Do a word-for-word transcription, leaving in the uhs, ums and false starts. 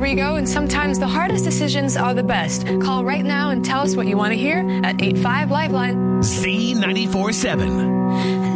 we go, and sometimes the hardest decisions are the best. Call right now and tell us what you want to hear at eight five Lifeline. Z ninety-four seven.